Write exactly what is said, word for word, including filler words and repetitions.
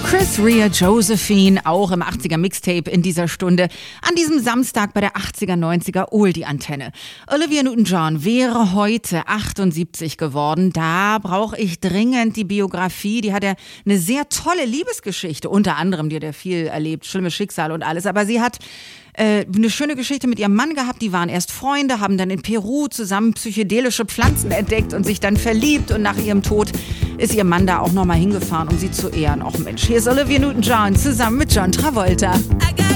Chris Rea, Josephine, auch im achtziger Mixtape in dieser Stunde. An diesem Samstag bei der achtziger, neunziger Oldie-Antenne. Olivia Newton-John wäre heute achtundsiebzig geworden. Da brauche ich dringend die Biografie. Die hat ja eine sehr tolle Liebesgeschichte. Unter anderem, die hat ja viel erlebt, schlimmes Schicksal und alles. Aber sie hat äh, eine schöne Geschichte mit ihrem Mann gehabt. Die waren erst Freunde, haben dann in Peru zusammen psychedelische Pflanzen entdeckt und sich dann verliebt. Und nach ihrem Tod ist ihr Mann da auch nochmal hingefahren, um sie zu ehren. Och Mensch, hier ist Olivia Newton-John zusammen mit John Travolta. I got